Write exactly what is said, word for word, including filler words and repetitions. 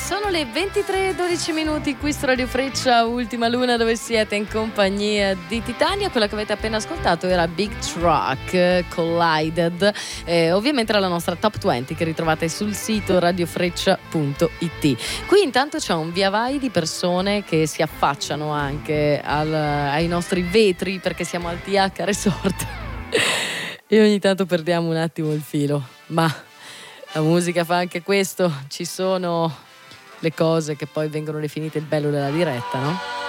Sono le ventitré e dodici minuti qui su Radio Freccia, Ultima Luna, dove siete in compagnia di Titania. Quella che avete appena ascoltato era Big Truck Collided, eh, ovviamente era la nostra top venti che ritrovate sul sito radiofreccia punto it. Qui intanto c'è un via vai di persone che si affacciano anche al, ai nostri vetri, perché siamo al T H Resort e ogni tanto perdiamo un attimo il filo, ma la musica fa anche questo. Ci sono le cose che poi vengono definite il bello della diretta, no?